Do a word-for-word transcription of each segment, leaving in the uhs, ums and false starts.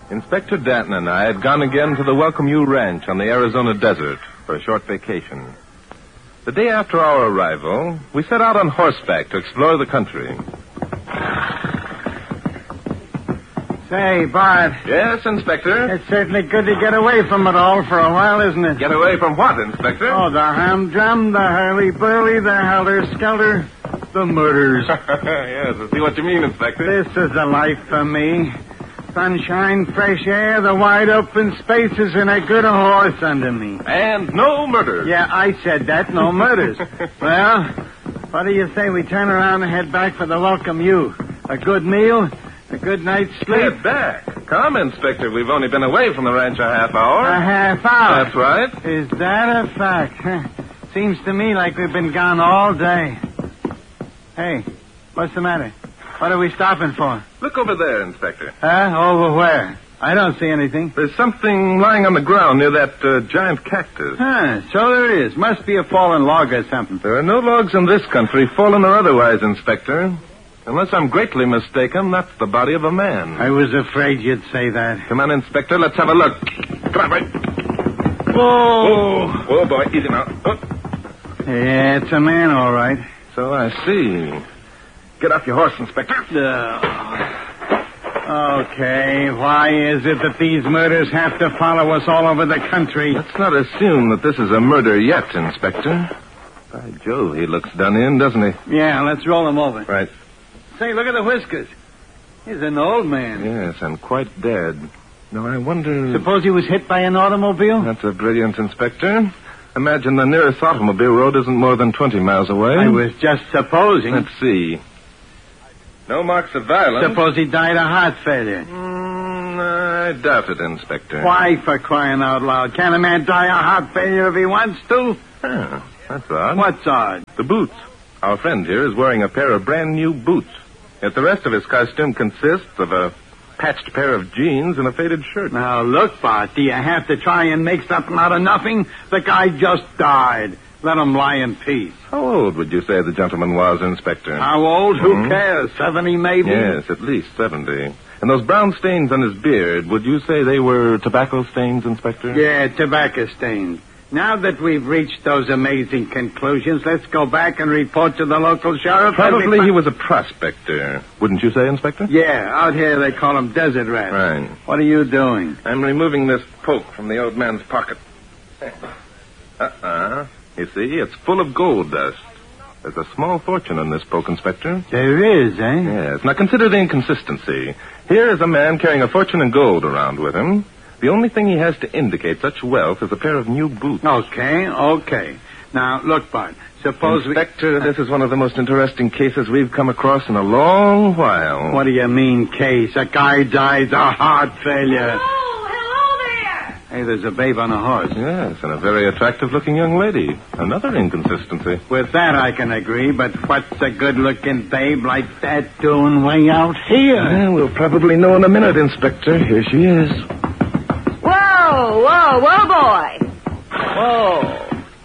Inspector Danton and I had gone again to the Welcome You Ranch on the Arizona desert for a short vacation. The day after our arrival, we set out on horseback to explore the country. Say, Bart. Yes, Inspector? It's certainly good to get away from it all for a while, isn't it? Get away from what, Inspector? Oh, the humdrum, the hurly-burly, the helter-skelter, the murders. Yes, I see what you mean, Inspector. This is the life for me. Sunshine, fresh air, the wide open spaces, and a good horse under me. And no murders. Yeah, I said that, no murders. Well, what do you say we turn around and head back for the Welcome You? A good meal, a good night's sleep. Head back. Come, Inspector. We've only been away from the ranch a half hour. A half hour? That's right. Is that a fact? Seems to me like we've been gone all day. Hey, what's the matter? What are we stopping for? Look over there, Inspector. Huh? Over where? I don't see anything. There's something lying on the ground near that uh, giant cactus. Huh, so there is. Must be a fallen log or something. There are no logs in this country, fallen or otherwise, Inspector. Unless I'm greatly mistaken, that's the body of a man. I was afraid you'd say that. Come on, Inspector, let's have a look. Come on, boy. Whoa! Oh, oh boy, easy now. Oh. Yeah, it's a man, all right. So I see. Get off your horse, Inspector. Uh, okay, why is it that these murders have to follow us all over the country? Let's not assume that this is a murder yet, Inspector. By Jove, he looks done in, doesn't he? Yeah, let's roll him over. Right. Say, look at the whiskers. He's an old man. Yes, and quite dead. Now, I wonder... Suppose he was hit by an automobile? That's a brilliant, Inspector. Imagine the nearest automobile road isn't more than twenty miles away. I was just supposing. Let's see. No marks of violence. Suppose he died of heart failure. Mm, I doubt it, Inspector. Why, for crying out loud? Can a man die of heart failure if he wants to? Ah, that's odd. What's odd? The boots. Our friend here is wearing a pair of brand new boots. Yet the rest of his costume consists of a patched pair of jeans and a faded shirt. Now, look, Bart, do you have to try and make something out of nothing? The guy just died. Let him lie in peace. How old would you say the gentleman was, Inspector? How old? Who Mm-hmm. cares? Seventy, maybe? Yes, at least seventy. And those brown stains on his beard, would you say they were tobacco stains, Inspector? Yeah, tobacco stains. Now that we've reached those amazing conclusions, let's go back and report to the local sheriff. Probably he was a prospector. Wouldn't you say, Inspector? Yeah, out here they call him desert rat. Right. What are you doing? I'm removing this poke from the old man's pocket. Uh-uh. You see, it's full of gold dust. There's a small fortune in this poke, Inspector. There is, eh? Yes. Now consider the inconsistency. Here is a man carrying a fortune in gold around with him. The only thing he has to indicate such wealth is a pair of new boots. Okay, okay. Now, look, Bart, suppose Inspector, this is one of the most interesting cases we've come across in a long while. we... What do you mean, case? A guy dies of heart failure. Hello, hello there. Hey, there's a babe on a horse. Yes, and a very attractive-looking young lady. Another inconsistency. With that, I can agree, but what's a good-looking babe like that doing way out here? Well, we'll probably know in a minute, Inspector. Here she is. Whoa, whoa, whoa, boy. Whoa.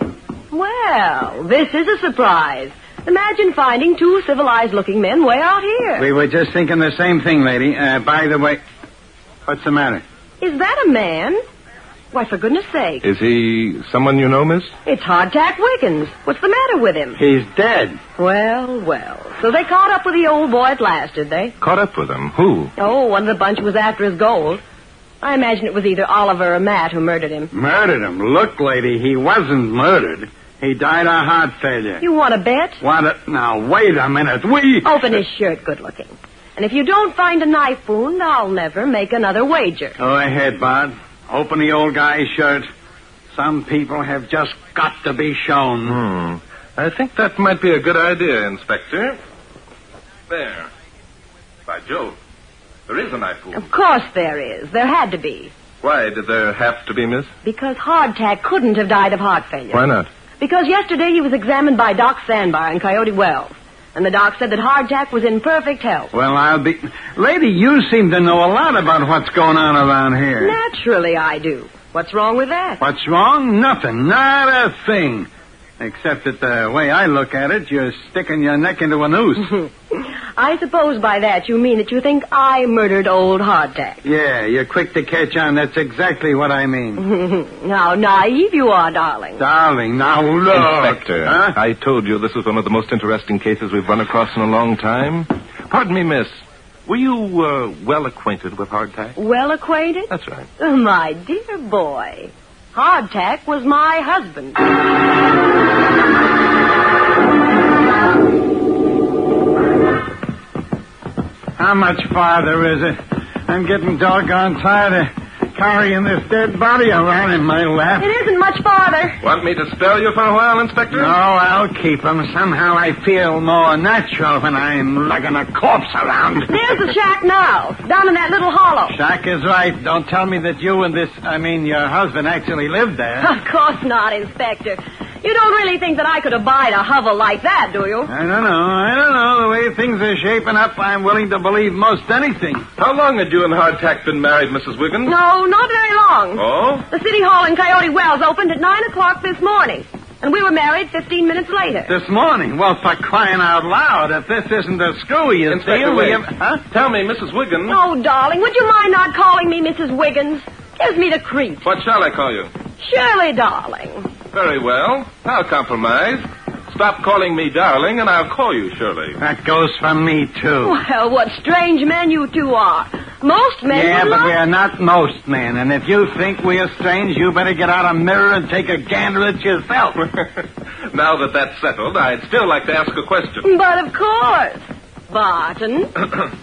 Well, this is a surprise. Imagine finding two civilized-looking men way out here. We were just thinking the same thing, lady. Uh, by the way, what's the matter? Is that a man? Why, for goodness sake. Is he someone you know, miss? It's Hardtack Wiggins. What's the matter with him? He's dead. Well, well. So they caught up with the old boy at last, did they? Caught up with him? Who? Oh, one of the bunch was after his gold. I imagine it was either Oliver or Matt who murdered him. Murdered him? Look, lady, he wasn't murdered. He died of heart failure. You want to bet? What? A... Now, wait a minute. We... Open his shirt, good looking. And if you don't find a knife wound, I'll never make another wager. Go ahead, Bart. Open the old guy's shirt. Some people have just got to be shown. Hmm. I think that might be a good idea, Inspector. There. By Jove. There is a knife wound. Of course there is. There had to be. Why did there have to be, miss? Because Hardtack couldn't have died of heart failure. Why not? Because yesterday he was examined by Doc Sandbar in Coyote Wells. And the doc said that Hardtack was in perfect health. Well, I'll be... Lady, you seem to know a lot about what's going on around here. Naturally I do. What's wrong with that? What's wrong? Nothing. Not a thing. Except that the way I look at it, you're sticking your neck into a noose. I suppose by that you mean that you think I murdered old Hardtack. Yeah, you're quick to catch on. That's exactly what I mean. How naive you are, darling. Darling, now look. Inspector, Huh? I told you this was one of the most interesting cases we've run across in a long time. Pardon me, miss. Were you uh, well acquainted with Hardtack? Well acquainted? That's right. Oh, my dear boy. Hardtack was my husband. How much farther is it? I'm getting doggone tired of carrying this dead body around in my lap. It isn't much farther. Want me to spell you for a while, Inspector? No, I'll keep him. Somehow I feel more natural when I'm lugging a corpse around. There's the shack now, down in that little hollow. Shack is right. Don't tell me that you and this, I mean, your husband actually lived there. Of course not, Inspector. You don't really think that I could abide a hovel like that, do you? I don't know. I don't know. The way things are shaping up, I'm willing to believe most anything. How long had you and Hardtack been married, Missus Wiggins? No, not very long. Oh? The City Hall in Coyote Wells opened at nine o'clock this morning, and we were married fifteen minutes later. This morning? Well, for crying out loud, if this isn't a screwy, you Inspector, see, we wait. have... Huh? Tell me, Missus Wiggins. Oh, darling, would you mind not calling me Missus Wiggins? Gives me the creeps. What shall I call you? Shirley, darling. Very well. I'll compromise. Stop calling me darling, and I'll call you Shirley. That goes for me, too. Well, what strange men you two are. Most men Yeah, would but love- we are not most men, and if you think we are strange, you better get out a mirror and take a gander at yourself. Now that that's settled, I'd still like to ask a question. But of course. Barton.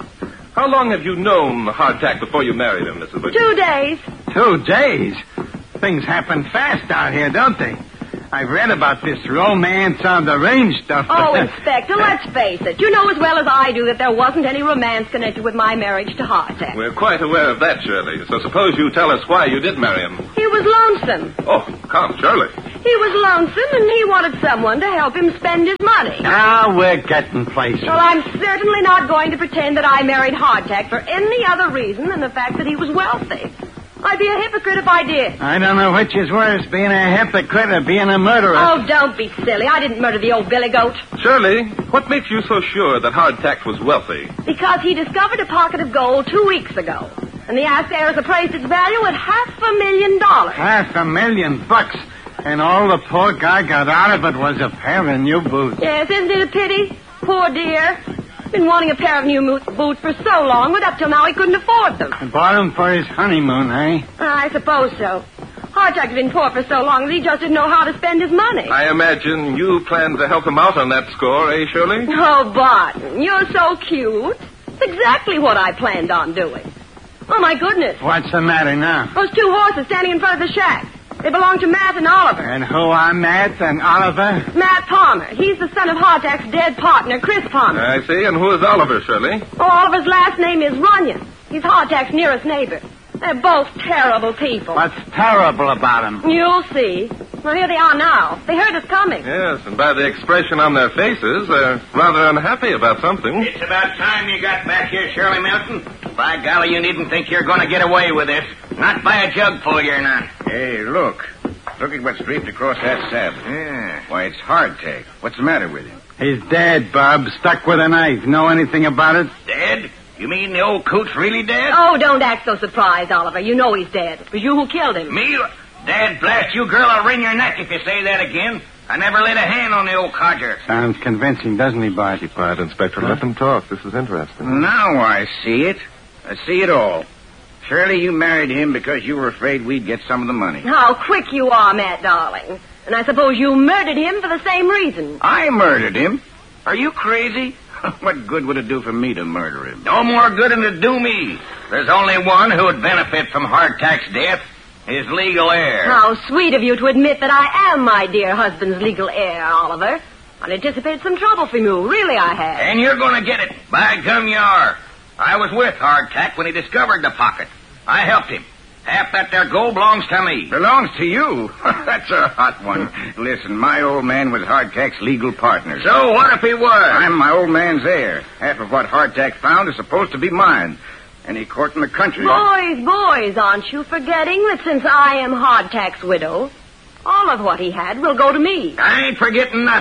How long have you known Hardtack before you married him, Missus Wiggins? Two days. Two days? Things happen fast out here, don't they? I've read about this romance on the range stuff. Oh, Inspector, let's face it. You know as well as I do that there wasn't any romance connected with my marriage to Hardtack. We're quite aware of that, Shirley. So suppose you tell us why you did marry him. He was lonesome. Oh, come, Shirley. He was lonesome, and he wanted someone to help him spend his money. Now we're getting places. Well, I'm certainly not going to pretend that I married Hardtack for any other reason than the fact that he was wealthy. I'd be a hypocrite if I did. I don't know which is worse, being a hypocrite or being a murderer. Oh, don't be silly. I didn't murder the old billy goat. Shirley, what makes you so sure that Hardtack was wealthy? Because he discovered a pocket of gold two weeks ago. And the asked heirs appraised its value at half a million dollars. Half a million bucks. And all the poor guy got out of it was a pair of new boots. Yes, isn't it a pity? Poor dear. Been wanting a pair of new mo- boots for so long, but up till now he couldn't afford them. I bought them for his honeymoon, eh? I suppose so. Hardtack had been poor for so long that he just didn't know how to spend his money. I imagine you plan to help him out on that score, eh, Shirley? Oh, Barton, you're so cute. It's exactly what I planned on doing. Oh, my goodness. What's the matter now? Those two horses standing in front of the shack. They belong to Matt and Oliver. And who are Matt and Oliver? Matt Palmer. He's the son of Hardtack's dead partner, Chris Palmer. I see. And who is Oliver, Shirley? Oh, Oliver's last name is Runyon. He's Hardtack's nearest neighbor. They're both terrible people. What's terrible about them? You'll see. Well, here they are now. They heard us coming. Yes, and by the expression on their faces, they're rather unhappy about something. It's about time you got back here, Shirley Milton. By golly, you needn't think you're going to get away with this. Not by a jugful, you're not. Hey, look. Look at what's draped across that saddle. Yeah. Why, it's Hardtack. What's the matter with him? He's dead, Bob. Stuck with a knife. Know anything about it? Dead? You mean the old coot's really dead? Oh, don't act so surprised, Oliver. You know he's dead. It was you who killed him. Me? Dad blast you, girl. I'll wring your neck if you say that again. I never laid a hand on the old codger. Sounds convincing, doesn't he, Bart? Keep quiet, Inspector. Let them talk. This is interesting. Now I see it. I see it all. Shirley, you married him because you were afraid we'd get some of the money. How quick you are, Matt, darling. And I suppose you murdered him for the same reason. I murdered him. Are you crazy? What good would it do for me to murder him? No more good than to do me. There's only one who would benefit from Hardtack's death. His legal heir. How sweet of you to admit that I am my dear husband's legal heir, Oliver. I'd anticipated some trouble from you. Really, I had. And you're going to get it. By gum, you are. I was with Hardtack when he discovered the pocket. I helped him. Half that there gold belongs to me. Belongs to you? That's a hot one. Listen, my old man was Hardtack's legal partner. So what if he was? I'm my old man's heir. Half of what Hardtack found is supposed to be mine. Any court in the country. Boys, boys, aren't you forgetting that since I am Hardtack's widow, all of what he had will go to me? I ain't forgetting nothing.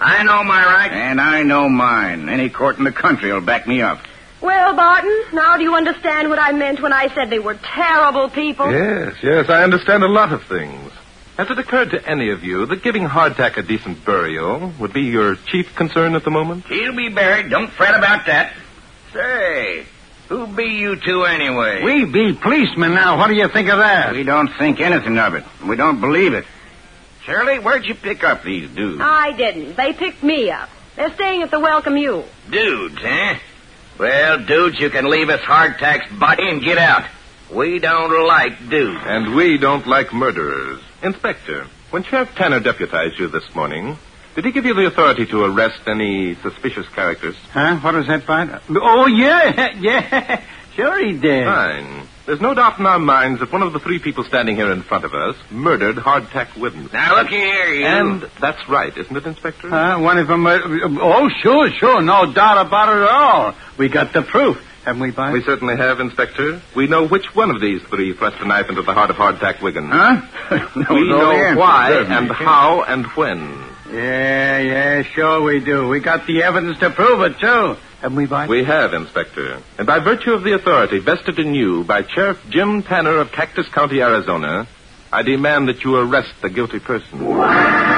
I know my rights. And I know mine. Any court in the country will back me up. Well, Barton, now do you understand what I meant when I said they were terrible people? Yes, yes, I understand a lot of things. Has it occurred to any of you that giving Hardtack a decent burial would be your chief concern at the moment? He'll be buried. Don't fret about that. Say, who be you two anyway? We be policemen now. What do you think of that? We don't think anything of it. We don't believe it. Shirley, where'd you pick up these dudes? I didn't. They picked me up. They're staying at the Welcome U. Dudes, eh? Well, dudes, you can leave us Hardtack's body and get out. We don't like dudes. And we don't like murderers. Inspector, when Sheriff Tanner deputized you this morning, did he give you the authority to arrest any suspicious characters? Huh? What was that, Bart? Oh, yeah, yeah. Sure he did. Fine. There's no doubt in our minds that one of the three people standing here in front of us murdered Hardtack Whiddon. Now, look here, you. And that's right, isn't it, Inspector? Huh? One of them... Uh, oh, sure, sure. No doubt about it at all. We got the proof. Haven't we, Bart? We certainly have, Inspector. We know which one of these three thrust a knife into the heart of Hardtack Wiggin. Huh? We know why and how and when. Yeah, yeah, sure we do. We got the evidence to prove it, too. Haven't we, Bart? We have, Inspector. And by virtue of the authority vested in you by Sheriff Jim Tanner of Cactus County, Arizona, I demand that you arrest the guilty person.